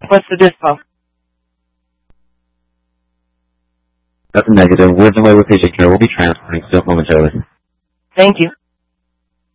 What's the dispo? That's a negative. Words away with patient care. We'll be transferring still momentarily. Thank you.